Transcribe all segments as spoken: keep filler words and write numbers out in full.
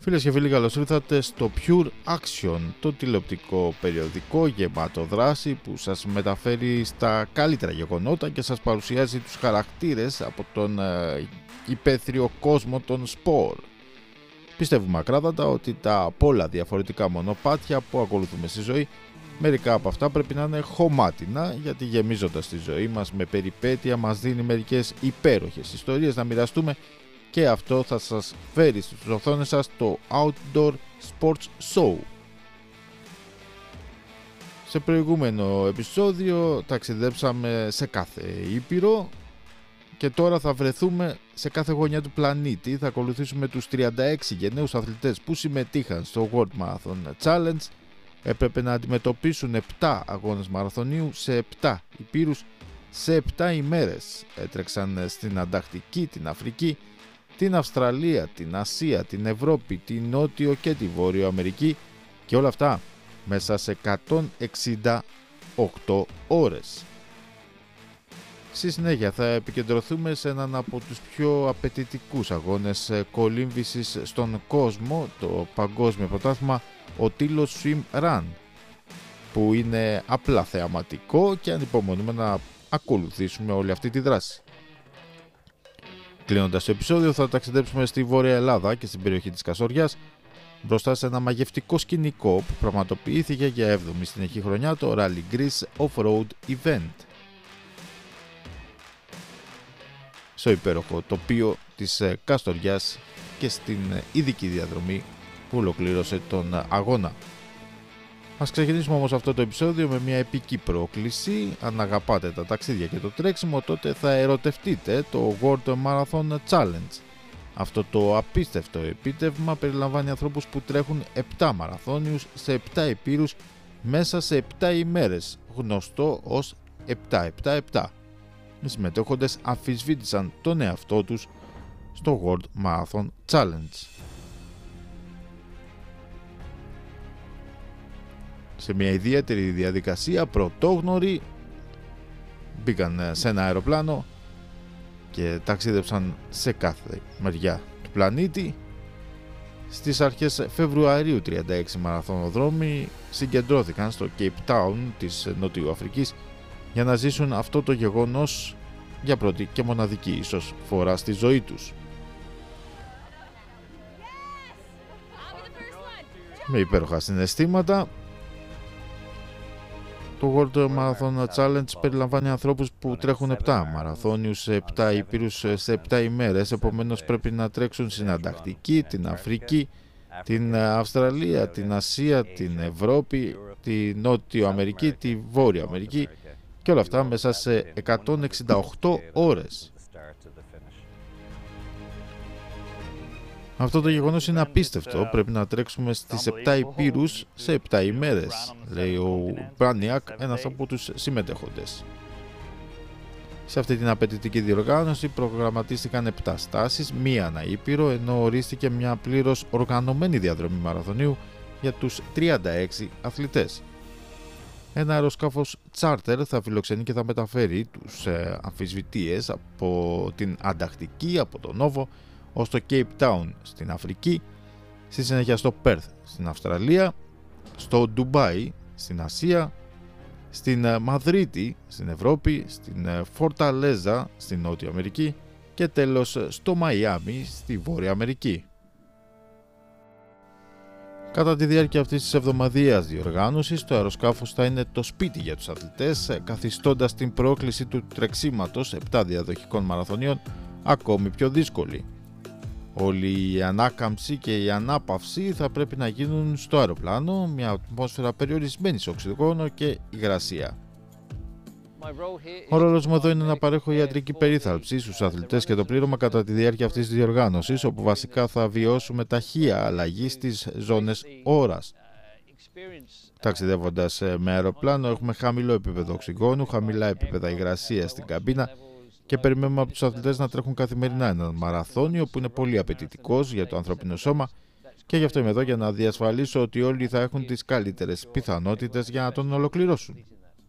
Φίλες και φίλοι, καλώς ήρθατε στο Pure Action, το τηλεοπτικό περιοδικό γεμάτο δράση που σας μεταφέρει στα καλύτερα γεγονότα και σας παρουσιάζει τους χαρακτήρες από τον ε, υπαίθριο κόσμο των σπορ. Πιστεύουμε ακράδαντα ότι τα πολλά διαφορετικά μονοπάτια που ακολουθούμε στη ζωή, μερικά από αυτά πρέπει να είναι χωμάτινα, γιατί γεμίζοντας τη ζωή μας με περιπέτεια μας δίνει μερικές υπέροχες ιστορίες να μοιραστούμε, και αυτό θα σας φέρει στις οθόνες σας το Outdoor Sports Show. Σε προηγούμενο επεισόδιο ταξιδέψαμε σε κάθε ήπειρο και τώρα θα βρεθούμε σε κάθε γωνιά του πλανήτη. Θα ακολουθήσουμε τους τριάντα έξι γενναίους αθλητές που συμμετείχαν στο World Marathon Challenge. Έπρεπε να αντιμετωπίσουν επτά αγώνες μαραθωνίου σε επτά υπήρους σε επτά ημέρες. Έτρεξαν στην Ανταρκτική, την Αφρική, την Αυστραλία, την Ασία, την Ευρώπη, την Νότιο και τη Βόρειο Αμερική, και όλα αυτά μέσα σε εκατόν εξήντα οκτώ ώρες. Στη συνέχεια θα επικεντρωθούμε σε έναν από τους πιο απαιτητικούς αγώνες κολύμβησης στον κόσμο, το παγκόσμιο πρωτάθλημα Otilos Swim Run, που είναι απλά θεαματικό και ανυπομονούμε να ακολουθήσουμε όλη αυτή τη δράση. Κλείνοντας το επεισόδιο θα ταξιδέψουμε στη Βόρεια Ελλάδα και στην περιοχή της Κασοριάς, μπροστά σε ένα μαγευτικό σκηνικό που πραγματοποιήθηκε για έβδομη συνεχή χρονιά το Rally Greece Off-Road Event. Στο υπέροχο τοπίο της Καστοριάς και στην ειδική διαδρομή που ολοκλήρωσε τον αγώνα. Ας ξεκινήσουμε όμως αυτό το επεισόδιο με μια επική πρόκληση. Αν αγαπάτε τα ταξίδια και το τρέξιμο, τότε θα ερωτευτείτε το World Marathon Challenge. Αυτό το απίστευτο επίτευγμα περιλαμβάνει ανθρώπους που τρέχουν επτά μαραθώνιους σε επτά υπήρους μέσα σε επτά ημέρες, γνωστό ως επτά επτά επτά. Οι συμμετέχοντες αμφισβήτησαν τον εαυτό τους στο World Marathon Challenge. Σε μια ιδιαίτερη διαδικασία, πρωτόγνωροι μπήκαν σε ένα αεροπλάνο και ταξίδεψαν σε κάθε μεριά του πλανήτη. Στις αρχές Φεβρουαρίου τριάντα έξι μαραθωνοδρόμοι συγκεντρώθηκαν στο Cape Town της Νότιου Αφρικής για να ζήσουν αυτό το γεγονός για πρώτη και μοναδική ίσως φορά στη ζωή τους. Με υπέροχα συναισθήματα, το World Marathon Challenge περιλαμβάνει ανθρώπους που τρέχουν επτά μαραθώνιους σε επτά υπήρους σε επτά ημέρες, επομένως πρέπει να τρέξουν στην Ανταρκτική, την Αφρική, την Αυστραλία, την Ασία, την Ευρώπη, τη Νότιο Αμερική, τη Βόρεια Αμερική, και όλα αυτά μέσα σε εκατόν εξήντα οκτώ ώρες. Αυτό το γεγονός είναι απίστευτο. Πρέπει να τρέξουμε στις επτά υπήρους σε επτά ημέρες, λέει ο Μπράνιακ, ένας από τους συμμετέχοντες. Σε αυτή την απαιτητική διοργάνωση προγραμματίστηκαν επτά στάσεις, μία ανά ήπειρο, ενώ ορίστηκε μια πλήρως οργανωμένη διαδρομή μαραθωνίου για τους τριάντα έξι αθλητές. Ένα αεροσκάφος τσάρτερ θα φιλοξενεί και θα μεταφέρει τους ε, αμφισβητείες από την Ανταρκτική, από τον Νόβο, ως το Cape Town στην Αφρική, στη συνέχεια στο Πέρθ στην Αυστραλία, στο Ντουμπάι στην Ασία, στην Μαδρίτη στην Ευρώπη, στην Φορταλέζα στην Νότια Αμερική και τέλος στο Μαϊάμι στη Βόρεια Αμερική. Κατά τη διάρκεια αυτής της εβδομαδιαίας διοργάνωσης, το αεροσκάφος θα είναι το σπίτι για τους αθλητές, καθιστώντας την πρόκληση του τρεξίματος επτά διαδοχικών μαραθωνίων ακόμη πιο δύσκολη. Όλη η ανάκαμψη και η ανάπαυση θα πρέπει να γίνουν στο αεροπλάνο, μια ατμόσφαιρα περιορισμένη σε οξυγόνο και υγρασία. Ο ρόλος μου εδώ είναι να παρέχω ιατρική περίθαλψη στους αθλητές και το πλήρωμα κατά τη διάρκεια αυτής της διοργάνωσης, όπου βασικά θα βιώσουμε ταχεία αλλαγή στις ζώνες ώρας. Ταξιδεύοντας με αεροπλάνο έχουμε χαμηλό επίπεδο οξυγόνου, χαμηλά επίπεδα υγρασίας στην καμπίνα και περιμένουμε από τους αθλητές να τρέχουν καθημερινά έναν μαραθώνιο που είναι πολύ απαιτητικός για το ανθρώπινο σώμα, και γι' αυτό είμαι εδώ για να διασφαλίσω ότι όλοι θα έχουν τις καλύτερες πιθανότητες για να τον ολοκληρώσουν.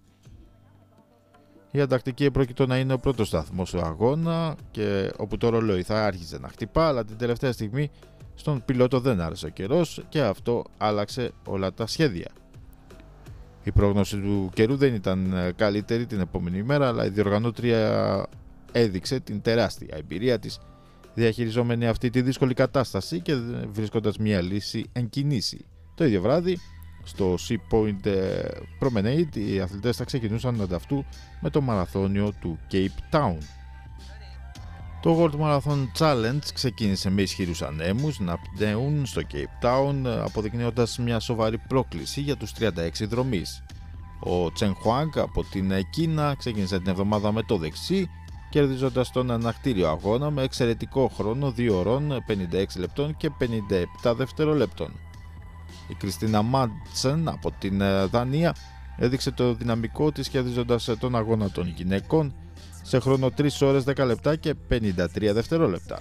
Η Ανταρκτική πρόκειται να είναι ο πρώτος σταθμός του αγώνα, και όπου το ρολόι θα άρχιζε να χτυπά, αλλά την τελευταία στιγμή Στον πιλότο δεν άρεσε ο καιρός και αυτό άλλαξε όλα τα σχέδια. Η πρόγνωση του καιρού δεν ήταν καλύτερη την επόμενη μέρα, αλλά η διοργανώτρια έδειξε την τεράστια εμπειρία της διαχειριζόμενη αυτή τη δύσκολη κατάσταση και βρίσκοντας μια λύση εν κινήσει. Το ίδιο βράδυ, στο Sea Point Promenade, οι αθλητές θα ξεκινούσαν ανταυτού με το μαραθώνιο του Cape Town. Το World Marathon Challenge ξεκίνησε με ισχυρούς ανέμους να πνέουν στο Cape Town, αποδεικνύοντας μια σοβαρή πρόκληση για τους τριάντα έξι δρομείς. Ο Τσεν Χουάνγκ από την Κίνα ξεκίνησε την εβδομάδα με το δεξί, κερδίζοντας τον ανακτήριο αγώνα με εξαιρετικό χρόνο δύο ωρών πενήντα έξι λεπτών και πενήντα επτά δευτερολέπτων. Η Κριστίνα Μάντσεν από την Δανία έδειξε το δυναμικό της κερδίζοντας τον αγώνα των γυναικών σε χρόνο τρεις ώρες δέκα λεπτά και πενήντα τρία δευτερόλεπτα.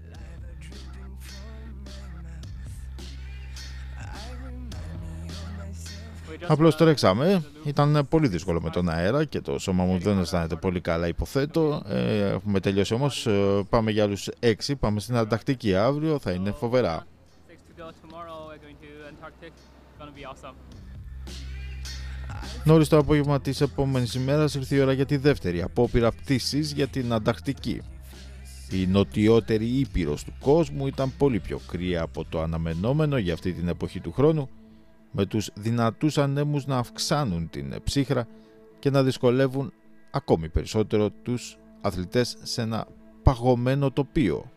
Απλώς τρέξαμε, ήταν πολύ δύσκολο με τον αέρα και το σώμα μου δεν αισθάνεται πολύ καλά, υποθέτω. Ε, έχουμε τελειώσει όμως, πάμε για άλλους έξι, πάμε στην Ανταρκτική αύριο, θα είναι φοβερά. Νωρίς το απόγευμα της επόμενης ημέρας ήρθε η ώρα για τη δεύτερη απόπειρα πτήσης για την Ανταρκτική. Η νοτιότερη ήπειρος του κόσμου ήταν πολύ πιο κρύα από το αναμενόμενο για αυτή την εποχή του χρόνου, με τους δυνατούς ανέμους να αυξάνουν την ψύχρα και να δυσκολεύουν ακόμη περισσότερο τους αθλητές σε ένα παγωμένο τοπίο.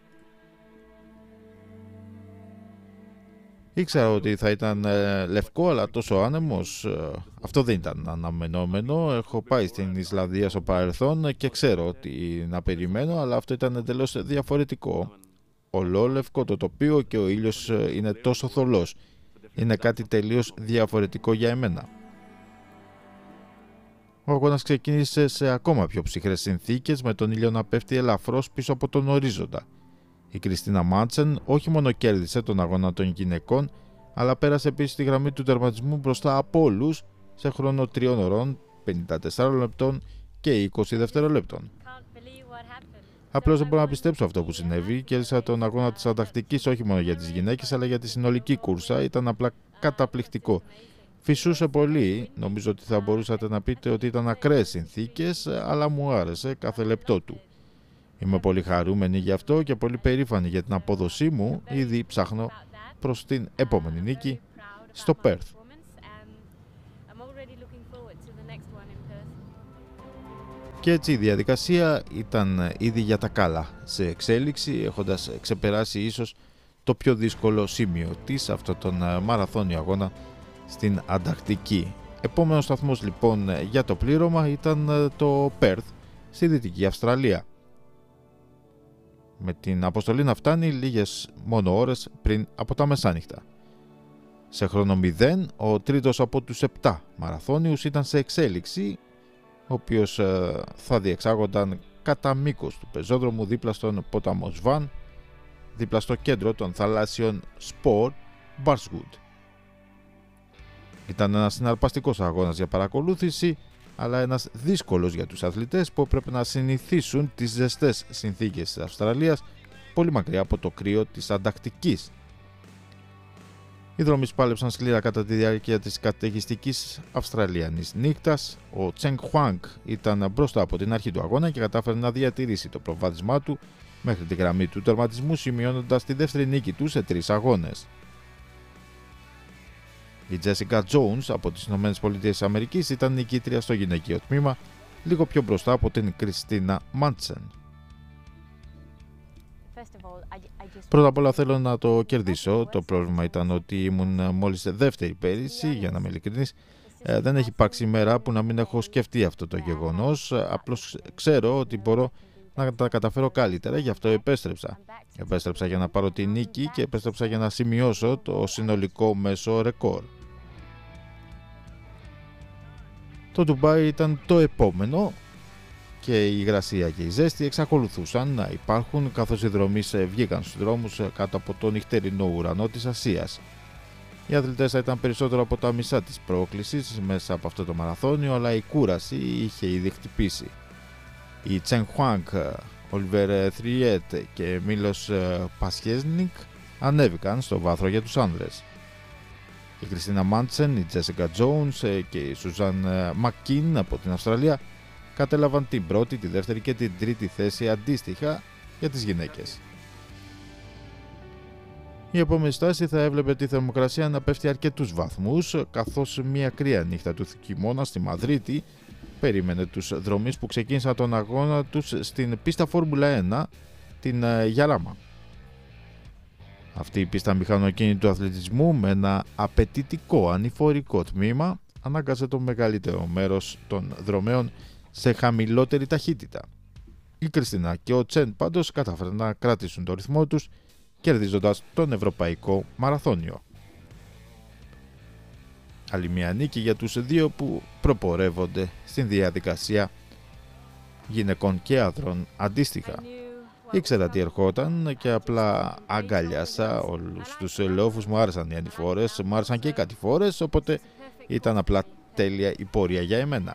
Ήξερα ότι θα ήταν ε, λευκό, αλλά τόσο άνεμος, ε, αυτό δεν ήταν αναμενόμενο. Έχω πάει στην Ισλανδία στο παρελθόν και ξέρω τι να περιμένω, αλλά αυτό ήταν εντελώς διαφορετικό. Ολόλευκο το τοπίο και ο ήλιος είναι τόσο θολός. Είναι κάτι τελείως διαφορετικό για εμένα. Ο αγώνας ξεκίνησε σε ακόμα πιο ψυχρές συνθήκες, με τον ήλιο να πέφτει ελαφρώς πίσω από τον ορίζοντα. Η Κριστίνα Μάντσεν όχι μόνο κέρδισε τον αγώνα των γυναικών, αλλά πέρασε επίσης τη γραμμή του τερματισμού μπροστά από όλους σε χρόνο τριών ωρών, πενήντα τεσσάρων λεπτών και είκοσι δευτερολέπτων. Απλώς δεν μπορώ να πιστέψω αυτό που συνέβη. Κέρδισα τον αγώνα της Ανταρκτικής όχι μόνο για τις γυναίκες, αλλά για τη συνολική κούρσα. Ήταν απλά καταπληκτικό. Φυσούσε πολύ, νομίζω ότι θα μπορούσατε να πείτε ότι ήταν ακραίες συνθήκες, αλλά μου άρεσε κάθε λεπτό του. Είμαι πολύ χαρούμενη γι' αυτό και πολύ περήφανη για την απόδοσή μου. Ήδη ψάχνω προς την επόμενη νίκη στο Πέρθ. Και έτσι η διαδικασία ήταν ήδη για τα καλά σε εξέλιξη, έχοντας ξεπεράσει ίσως το πιο δύσκολο σημείο της, αυτό τον μαραθώνιο αγώνα στην Ανταρκτική. Επόμενος σταθμός λοιπόν για το πλήρωμα ήταν το Πέρθ στη Δυτική Αυστραλία, με την αποστολή να φτάνει λίγες μόνο ώρες πριν από τα μεσάνυχτα. Σε χρόνο μηδέν, ο τρίτος από τους επτά μαραθώνιους ήταν σε εξέλιξη, ο οποίος ε, θα διεξάγονταν κατά μήκος του πεζόδρομου δίπλα στον ποταμό Σβάν, δίπλα στο κέντρο των θαλάσσιων σπορ Μπάρσγουτ. Ήταν ένας συναρπαστικός αγώνας για παρακολούθηση, αλλά ένας δύσκολος για τους αθλητές που έπρεπε να συνηθίσουν τις ζεστές συνθήκες της Αυστραλίας, πολύ μακριά από το κρύο της Ανταρκτικής. Οι δρόμοι πάλεψαν σκληρά κατά τη διάρκεια της καταιγιστικής Αυστραλιανής νύχτας. Ο Τσεν Χουάνγκ ήταν μπροστά από την αρχή του αγώνα και κατάφερε να διατηρήσει το προβάδισμά του μέχρι τη γραμμή του τερματισμού, σημειώνοντας τη δεύτερη νίκη του σε τρεις αγώνες. Η Τζέσικα Τζόουνς από τις ΗΠΑ ήταν νικήτρια στο γυναικείο τμήμα, λίγο πιο μπροστά από την Κριστίνα Μάντσεν. Πρώτα απ' όλα θέλω να το κερδίσω. Το πρόβλημα ήταν ότι ήμουν μόλις δεύτερη πέρυσι, για να είμαι ειλικρινής. Ε, δεν έχει υπάρξει ημέρα που να μην έχω σκεφτεί αυτό το γεγονός. Απλώς ξέρω ότι μπορώ να τα καταφέρω καλύτερα, γι' αυτό επέστρεψα. Επέστρεψα για να πάρω τη νίκη και επέστρεψα για να σημειώσω το συνολικό μέσο ρεκόρ. Το Ντουμπάι ήταν το επόμενο και η υγρασία και η ζέστη εξακολουθούσαν να υπάρχουν, καθώς οι δρομείς βγήκαν στους δρόμους κάτω από τον νυχτερινό ουρανό της Ασίας. Οι αθλητές θα ήταν περισσότερο από τα μισά της πρόκλησης μέσα από αυτό το μαραθώνιο, αλλά η κούραση είχε ήδη χτυπήσει. Οι Τσεν Χουάνγκ, Ολιβέρ Θριέτ και Μίλος Πασχέσνικ ανέβηκαν στο βάθρο για τους άνδρες. Η Κριστίνα Μάντσεν, η Τζέσικα Τζόουνς και η Σουζάν Μακκίν από την Αυστραλία κατέλαβαν την πρώτη, τη δεύτερη και την τρίτη θέση αντίστοιχα για τις γυναίκες. Η επόμενη στάση θα έβλεπε τη θερμοκρασία να πέφτει αρκετούς βαθμούς, καθώς μια κρύα νύχτα του χειμώνα στη Μαδρίτη περίμενε τους δρομείς που ξεκίνησαν τον αγώνα τους στην πίστα Φόρμουλα ένα, την Γιαράμα. Αυτή η πίστα μηχανοκίνητου αθλητισμού με ένα απαιτητικό ανηφορικό τμήμα ανάγκασε το μεγαλύτερο μέρος των δρομέων σε χαμηλότερη ταχύτητα. Η Κριστίνα και ο Τσεν πάντως κατάφεραν να κρατήσουν το ρυθμό τους, κερδίζοντας τον Ευρωπαϊκό Μαραθώνιο. Άλλη μια νίκη για τους δύο που προπορεύονται στην διαδικασία γυναικών και άνδρων αντίστοιχα. Ήξερα τι ερχόταν και απλά αγκαλιάσα όλους τους ελαιόφους. Μου άρεσαν οι ανηφόρες, μου άρεσαν και οι κατηφόρες, οπότε ήταν απλά τέλεια η πορεία για εμένα.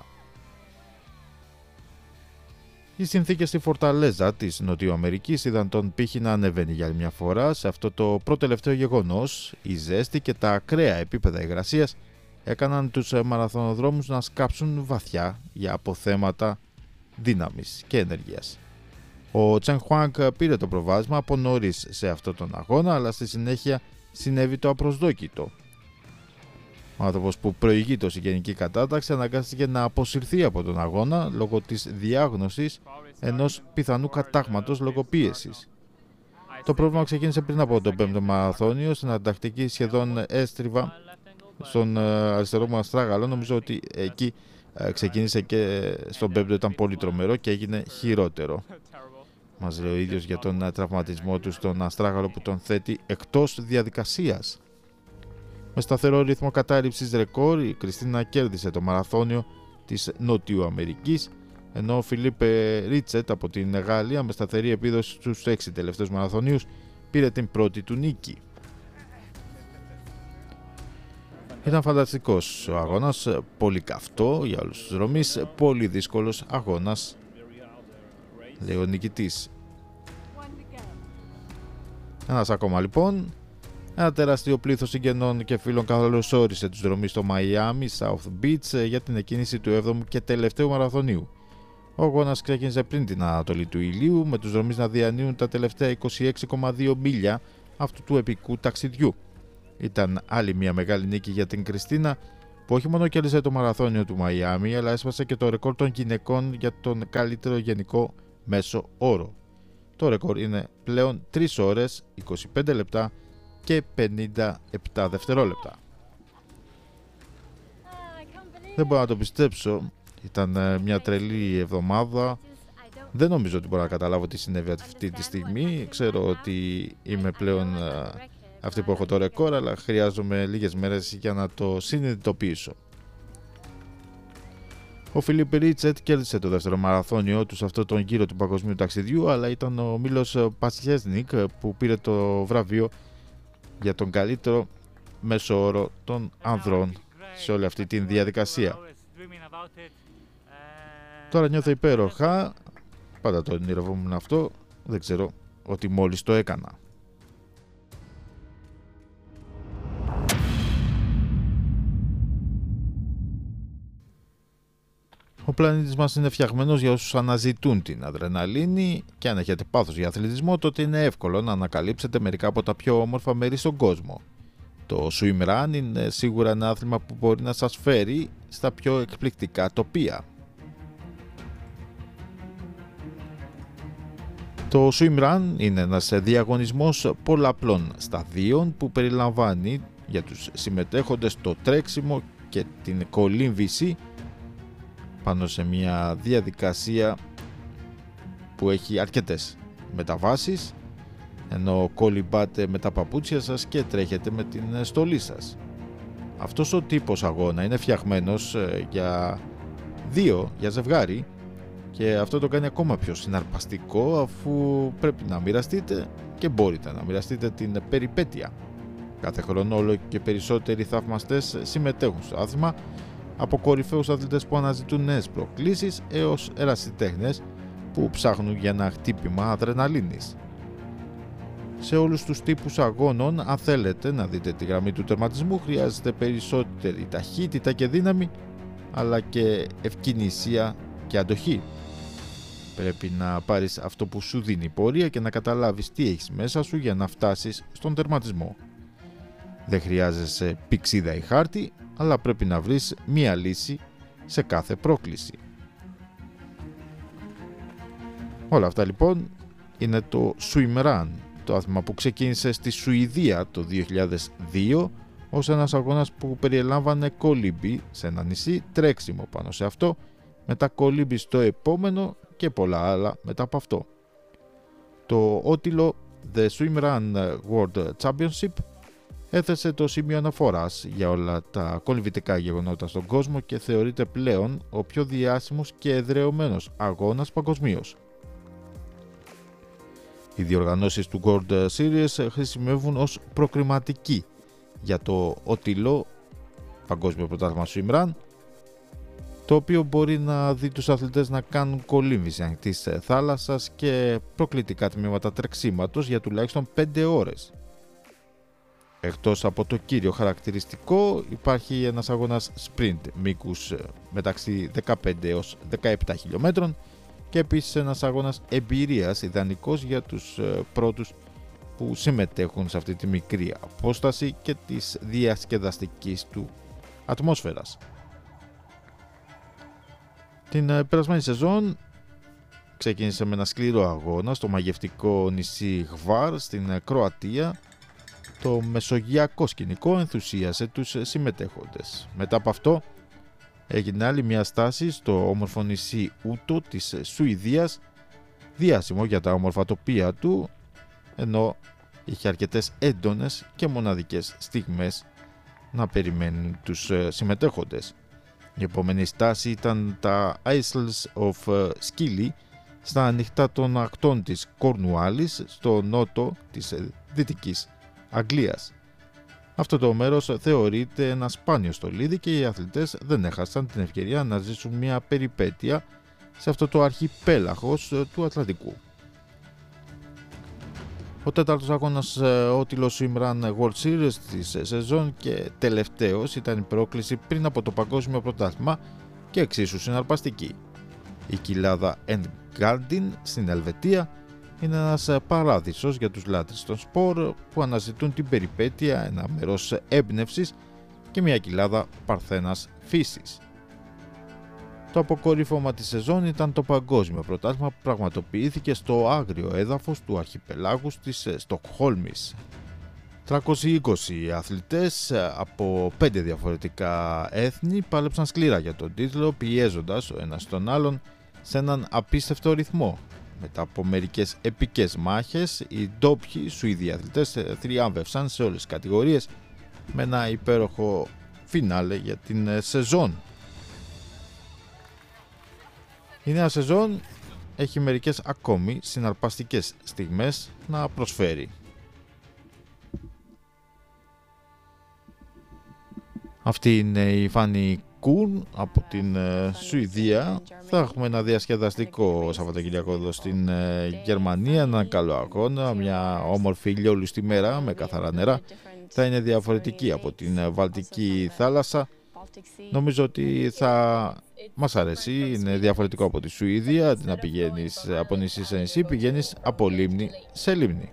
Οι συνθήκες στη Φορταλέζα της Νοτιοαμερικής είδαν τον πύχη να ανεβαίνει για άλλη μια φορά. Σε αυτό το προτελευταίο γεγονός, η ζέστη και τα ακραία επίπεδα υγρασίας έκαναν τους μαραθωνοδρόμους να σκάψουν βαθιά για αποθέματα δύναμης και ενέργειας. Ο Τσεν Χουάνγκ πήρε το προβάδισμα από νωρίς σε αυτόν τον αγώνα, αλλά στη συνέχεια συνέβη το απροσδόκητο. Ο άνθρωπος που προηγεί το συγγενική κατάταξη αναγκάστηκε να αποσυρθεί από τον αγώνα λόγω της διάγνωσης ενός πιθανού κατάγματος λόγω πίεσης. Το πρόβλημα ξεκίνησε πριν από τον πέμπτο μαραθώνιο, στην αντακτική σχεδόν έστριβα στον αριστερό μου αστράγαλο. Νομίζω ότι εκεί ξεκίνησε και στον πέμπτο ήταν πολύ τρομερό και έγινε χειρότερο. Μας λέει ο ίδιος για τον τραυματισμό του στον αστράγαλο που τον θέτει εκτός διαδικασίας. Με σταθερό ρυθμό κατάρριψης ρεκόρ, η Κριστίνα κέρδισε το μαραθώνιο της Νότιου Αμερικής, ενώ ο Φιλίπε Ρίτσετ από την Γαλλία με σταθερή επίδοση στους έξι τελευταίους μαραθωνίους πήρε την πρώτη του νίκη. Ήταν φανταστικός ο αγώνας, πολύ καυτό για όλους τους δρομείς, πολύ δύσκολος αγώνας, λέει ο νικητής. Ένας ακόμα λοιπόν. Ένα τεράστιο πλήθος συγγενών και φίλων καλωσόρισε τους δρομείς στο Μαϊάμι, South Beach για την εκκίνηση του έβδομου και τελευταίου μαραθωνίου. Ο αγώνας ξεκίνησε πριν την ανατολή του ηλίου, με τους δρομείς να διανύουν τα τελευταία είκοσι έξι κόμμα δύο μίλια αυτού του επικού ταξιδιού. Ήταν άλλη μια μεγάλη νίκη για την Κριστίνα, που όχι μόνο κέρδισε το μαραθώνιο του Μαϊάμι, αλλά έσπασε και το ρεκόρ των γυναικών για τον καλύτερο γενικό μέσο όρο. Το ρεκόρ είναι πλέον τρεις ώρες, είκοσι πέντε λεπτά και πενήντα επτά δευτερόλεπτα. Δεν μπορώ να το πιστέψω, ήταν μια τρελή εβδομάδα. Δεν νομίζω ότι μπορώ να καταλάβω τι συνέβη αυτή τη στιγμή. Ξέρω ότι είμαι πλέον αυτή που έχω το ρεκόρ, αλλά χρειάζομαι λίγες μέρες για να το συνειδητοποιήσω. Ο Φιλίπ Ρίτσετ κέρδισε το δεύτερο μαραθώνιο του σε αυτόν τον γύρο του παγκοσμίου ταξιδιού, αλλά ήταν ο Μίλος Πασιέσνικ που πήρε το βραβείο για τον καλύτερο μέσο όρο των ανδρών σε όλη αυτή τη διαδικασία. Τώρα νιώθω υπέροχα, πάντα το ονειρευόμουν αυτό, δεν ξέρω ότι μόλις το έκανα. Ο πλανήτης μας είναι φτιαγμένος για όσους αναζητούν την αδρεναλίνη και αν έχετε πάθος για αθλητισμό, τότε είναι εύκολο να ανακαλύψετε μερικά από τα πιο όμορφα μέρη στον κόσμο. Το swim run είναι σίγουρα ένα άθλημα που μπορεί να σας φέρει στα πιο εκπληκτικά τοπία. Το swim run είναι ένας διαγωνισμός πολλαπλών σταδίων που περιλαμβάνει για τους συμμετέχοντες το τρέξιμο και την κολύμβηση πάνω σε μια διαδικασία που έχει αρκετές μεταβάσεις, ενώ κολυμπάτε με τα παπούτσια σας και τρέχετε με την στολή σας. Αυτός ο τύπος αγώνα είναι φτιαγμένος για δύο, για ζευγάρι, και αυτό το κάνει ακόμα πιο συναρπαστικό, αφού πρέπει να μοιραστείτε και μπορείτε να μοιραστείτε την περιπέτεια. Κάθε χρόνο όλο και περισσότεροι θαυμαστές συμμετέχουν στο άθλημα, από κορυφαίους αθλητές που αναζητούν νέες προκλήσεις έως ερασιτέχνες που ψάχνουν για ένα χτύπημα αδρεναλίνης. σε όλους τους τύπους αγώνων. Αν θέλετε να δείτε τη γραμμή του τερματισμού, χρειάζεται περισσότερη ταχύτητα και δύναμη, αλλά και ευκαινησία και αντοχή. Πρέπει να πάρεις αυτό που σου δίνει η πορεία και να καταλάβεις τι έχεις μέσα σου για να φτάσεις στον τερματισμό. Δεν χρειάζεσαι πηξίδα ή χάρτη, αλλά πρέπει να βρεις μία λύση σε κάθε πρόκληση. Όλα αυτά λοιπόν είναι το Swim Run, το άθλημα που ξεκίνησε στη Σουηδία το δύο χιλιάδες δύο ως ένας αγώνας που περιελάμβανε κολύμπι σε ένα νησί, τρέξιμο πάνω σε αυτό, μετά κολύμπι στο επόμενο και πολλά άλλα μετά από αυτό. Το ότιλο The Swim Run World Championship έθεσε το σημείο αναφοράς για όλα τα κολυμβητικά γεγονότα στον κόσμο και θεωρείται πλέον ο πιο διάσημος και εδραιωμένος αγώνας παγκοσμίως. Οι διοργανώσεις του World Series χρησιμεύουν ως προκριματική για το ότιλο Παγκόσμιο Πρωτάθλημα Swim Run, το οποίο μπορεί να δει τους αθλητές να κάνουν κολύμβηση ανοιχτής θάλασσας και προκλητικά τμήματα τρεξίματος για τουλάχιστον πέντε ώρες. Εκτός από το κύριο χαρακτηριστικό, υπάρχει ένας αγώνας sprint μήκους μεταξύ δεκαπέντε έως δεκαεπτά χιλιόμετρων και επίσης ένας αγώνας εμπειρίας ιδανικός για τους πρώτους που συμμετέχουν σε αυτή τη μικρή απόσταση και της διασκεδαστικής του ατμόσφαιρας. Την περασμένη σεζόν ξεκίνησε με ένα σκληρό αγώνα στο μαγευτικό νησί Hvar στην Κροατία. Το μεσογειακό σκηνικό ενθουσίασε τους συμμετέχοντες. Μετά από αυτό έγινε άλλη μια στάση στο όμορφο νησί Ούτο της Σουηδίας, διάσημο για τα όμορφα τοπία του, ενώ είχε αρκετές έντονες και μοναδικές στιγμές να περιμένουν τους συμμετέχοντες. Η επόμενη στάση ήταν τα Isles of Scilly στα ανοιχτά των ακτών της Κορνουάλης στο νότο της Δυτικής Αγγλίας. Αυτό το μέρος θεωρείται ένα σπάνιο στολίδι και οι αθλητές δεν έχασαν την ευκαιρία να ζήσουν μια περιπέτεια σε αυτό το αρχιπέλαγος του Ατλαντικού. Ο τέταρτος αγώνας ότιλο Swim Run World Series της σεζόν και τελευταίος ήταν η πρόκληση πριν από το Παγκόσμιο Πρωτάθλημα και εξίσου συναρπαστική. Η κοιλάδα Engadin στην Ελβετία είναι ένας παράδεισος για τους λάτρεις των σπορ που αναζητούν την περιπέτεια, ένα μέρος έμπνευσης και μια κοιλάδα παρθένας φύσης. Το αποκορύφωμα της σεζόν ήταν το Παγκόσμιο Πρωτάθλημα που πραγματοποιήθηκε στο άγριο έδαφος του αρχιπελάγους της Στοκχόλμης. τριακόσιοι είκοσι αθλητές από πέντε διαφορετικά έθνη πάλεψαν σκληρά για τον τίτλο, πιέζοντας ο ένας τον άλλον σε έναν απίστευτο ρυθμό. Μετά από μερικές επικές μάχες, οι ντόπιοι Σουηδοί αθλητές θριάμβευσαν σε όλες τις κατηγορίες με ένα υπέροχο φινάλε για την σεζόν. Η νέα σεζόν έχει μερικές ακόμη συναρπαστικές στιγμές να προσφέρει. Αυτή είναι η Φάνη Κούν από την Σουηδία. Θα έχουμε ένα διασκεδαστικό Σαββατοκυριακό εδώ στην Γερμανία, ένα καλό αγώνα, μια όμορφη ηλιόλουστη μέρα με καθαρά νερά. Θα είναι διαφορετική από την Βαλτική θάλασσα. Νομίζω ότι θα μας αρέσει, είναι διαφορετικό από τη Σουηδία. Αντί να πηγαίνεις από νησί σε νησί, πηγαίνεις από λίμνη σε λίμνη.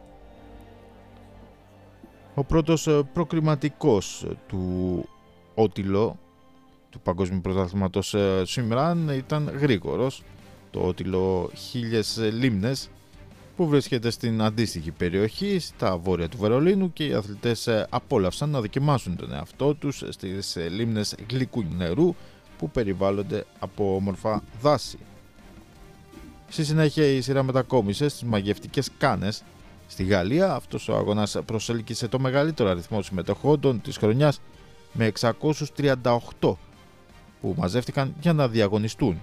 Ο πρώτος προκριματικός του ότιλο του Παγκόσμιου Πρωταθλήματος Swim Run ήταν γρήγορος. Το ότιλο Χίλιες Λίμνες που βρίσκεται στην αντίστοιχη περιοχή στα βόρεια του Βερολίνου και οι αθλητές απόλαυσαν να δοκιμάσουν τον εαυτό τους στις λίμνες γλυκού νερού που περιβάλλονται από όμορφα δάση. Στη συνέχεια η σειρά μετακόμισε στις μαγευτικές Κάνες στη Γαλλία. Αυτός ο αγώνας προσέλκυσε το μεγαλύτερο αριθμό συμμετεχόντων της χρονιάς με εξακόσιους τριάντα οκτώ που μαζεύτηκαν για να διαγωνιστούν.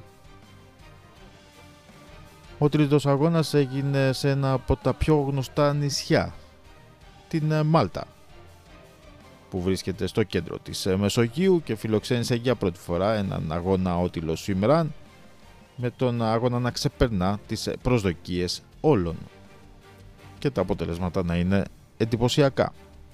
Ο τρίτος αγώνας έγινε σε ένα από τα πιο γνωστά νησιά, την Μάλτα, που βρίσκεται στο κέντρο της Μεσογείου και φιλοξένησε για πρώτη φορά έναν αγώνα ότιλο Swim Run, με τον αγώνα να ξεπερνά τις προσδοκίες όλων. και τα αποτελέσματα να είναι εντυπωσιακά.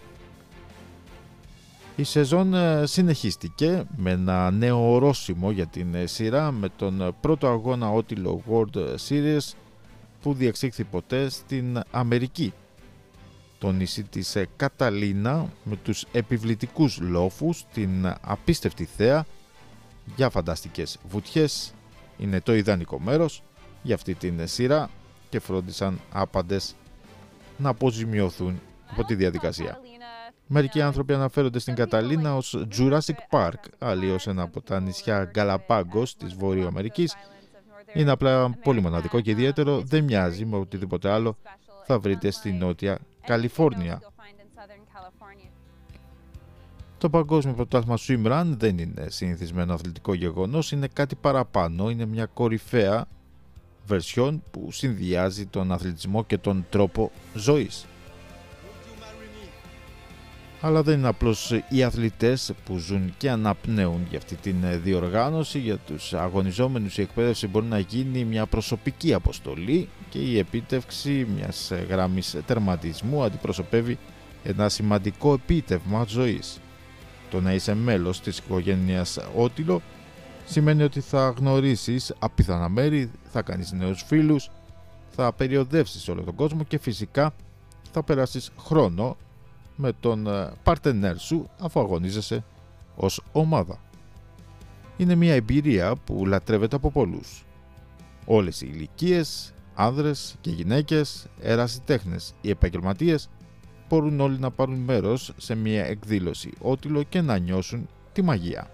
Η σεζόν συνεχίστηκε με ένα νέο ορόσημο για την σειρά με τον πρώτο αγώνα ότιλο World Series που διεξήχθη ποτέ στην Αμερική. Το νησί της Καταλίνα με τους επιβλητικούς λόφους, την απίστευτη θέα για φανταστικές βουτιές είναι το ιδανικό μέρος για αυτή την σειρά και φρόντισαν άπαντες να αποζημιωθούν από τη διαδικασία. Μερικοί άνθρωποι αναφέρονται στην Καταλίνα ως Jurassic Park, άλλοι ως ένα από τα νησιά Γκαλαπάγκος της Βόρειο Αμερικής. Είναι απλά πολύ μοναδικό και ιδιαίτερο, δεν μοιάζει με οτιδήποτε άλλο θα βρείτε στη Νότια Καλιφόρνια. Το Παγκόσμιο Πρωτάθλημα Swimrun δεν είναι συνηθισμένο αθλητικό γεγονός, είναι κάτι παραπάνω, είναι μια κορυφαία βερσιόν που συνδυάζει τον αθλητισμό και τον τρόπο ζωής. Αλλά δεν είναι απλώς οι αθλητές που ζουν και αναπνέουν για αυτή την διοργάνωση. Για τους αγωνιζόμενους η εκπαίδευση μπορεί να γίνει μια προσωπική αποστολή και η επίτευξη μιας γραμμής τερματισμού αντιπροσωπεύει ένα σημαντικό επίτευγμα ζωής. Το να είσαι μέλος της οικογένειας Ότιλο σημαίνει ότι θα γνωρίσεις απίθανα μέρη, θα κάνεις νέους φίλους, θα περιοδεύσεις όλο τον κόσμο και φυσικά θα περάσεις χρόνο με τον παρτενέρ σου αφού αγωνίζεσαι ως ομάδα. Είναι μια εμπειρία που λατρεύεται από πολλούς. Όλες οι ηλικίες, άνδρες και γυναίκες, ερασιτέχνες ή επαγγελματίες μπορούν όλοι να πάρουν μέρος σε μια εκδήλωση Ότιλο και να νιώσουν τη μαγεία.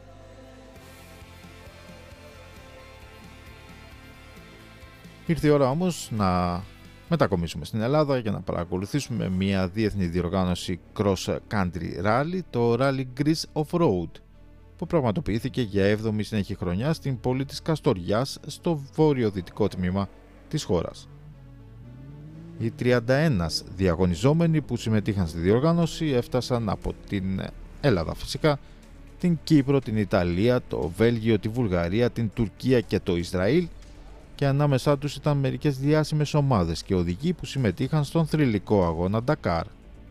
Ήρθε η ώρα όμως να μετακομίσουμε στην Ελλάδα για να παρακολουθήσουμε μια διεθνή διοργάνωση cross country rally, το Rally Greece Off-Road, που πραγματοποιήθηκε για έβδομη συνεχή χρονιά στην πόλη της Καστοριάς στο βορειοδυτικό τμήμα της χώρας. Οι τριάντα ένα διαγωνιζόμενοι που συμμετείχαν στη διοργάνωση έφτασαν από την Ελλάδα φυσικά, την Κύπρο, την Ιταλία, το Βέλγιο, τη Βουλγαρία, την Τουρκία και το Ισραήλ, και ανάμεσά τους ήταν μερικές διάσημες ομάδες και οδηγοί που συμμετείχαν στον θρυλικό αγώνα Ντακάρ.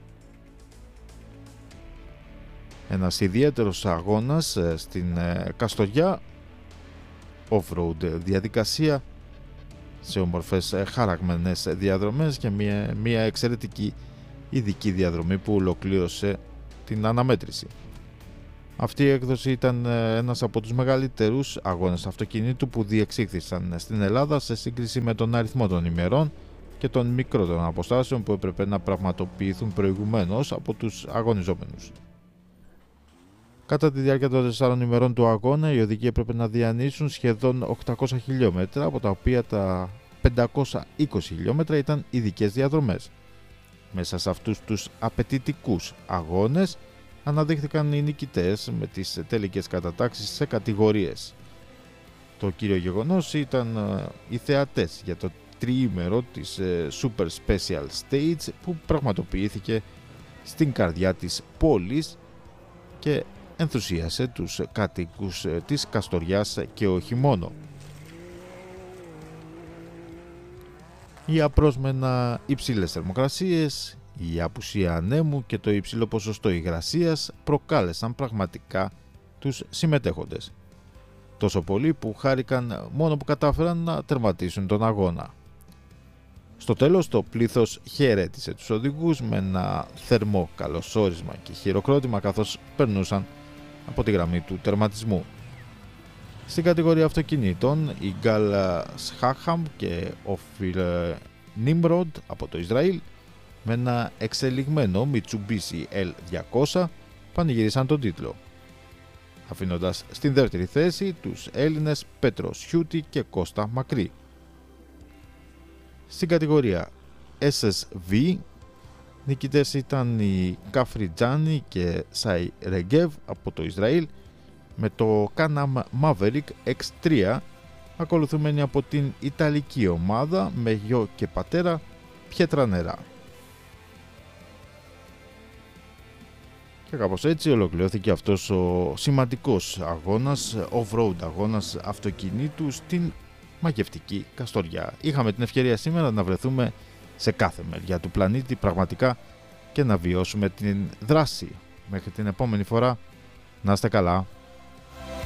Ένας ιδιαίτερος αγώνας στην Καστοριά, off-road διαδικασία σε όμορφες χαραγμένες διαδρομές και μια, μια εξαιρετική ειδική διαδρομή που ολοκλήρωσε την αναμέτρηση. Αυτή η έκδοση ήταν ένας από τους μεγαλύτερους αγώνες αυτοκινήτου που διεξήχθησαν στην Ελλάδα σε σύγκριση με τον αριθμό των ημερών και των μικρότερων αποστάσεων που έπρεπε να πραγματοποιηθούν προηγουμένως από τους αγωνιζόμενους. Κατά τη διάρκεια των τεσσάρων ημερών του αγώνα, οι οδηγοί έπρεπε να διανύσουν σχεδόν οκτακόσια χιλιόμετρα, από τα οποία τα πεντακόσια είκοσι χιλιόμετρα ήταν ειδικές διαδρομές. Μέσα σε αυτούς τους απαιτητικούς αγώνες αναδείχθηκαν οι νικητές με τις τελικές κατατάξεις σε κατηγορίες. Το κύριο γεγονός ήταν οι θεατές για το τριήμερο της Super Special Stage που πραγματοποιήθηκε στην καρδιά της πόλης και ενθουσίασε τους κατοίκους της Καστοριάς και όχι μόνο. Οι απρόσμενα υψηλές θερμοκρασίες, η απουσία ανέμου και το υψηλό ποσοστό υγρασίας προκάλεσαν πραγματικά τους συμμετέχοντες. Τόσο πολύ που χάρηκαν μόνο που κατάφεραν να τερματίσουν τον αγώνα. Στο τέλος το πλήθος χαιρέτησε τους οδηγούς με ένα θερμό καλωσόρισμα και χειροκρότημα καθώς περνούσαν από τη γραμμή του τερματισμού. Στην κατηγορία αυτοκινήτων, η Γκάλ Σχάχαμ και ο Φιλ Νίμροντ από το Ισραήλ με ένα εξελιγμένο Mitsubishi ελ διακόσια πανηγύρισαν τον τίτλο, αφήνοντας στην δεύτερη θέση τους Έλληνες Πέτρο Σιούτη και Κώστα Μακρύ. Στην κατηγορία ες ες βι νικητές ήταν οι Καφρι Τζάνι και Σάι Ρεγκέβ από το Ισραήλ με το Can-Am Maverick εξ τρία, ακολουθούμενοι από την Ιταλική ομάδα με γιο και πατέρα Πιέτρανερά. Και κάπως έτσι ολοκληρώθηκε αυτός ο σημαντικός αγώνας, off-road αγώνας αυτοκινήτου στην μαγευτική Καστοριά. Είχαμε την ευκαιρία σήμερα να βρεθούμε σε κάθε μεριά του πλανήτη πραγματικά και να βιώσουμε την δράση. Μέχρι την επόμενη φορά, να είστε καλά.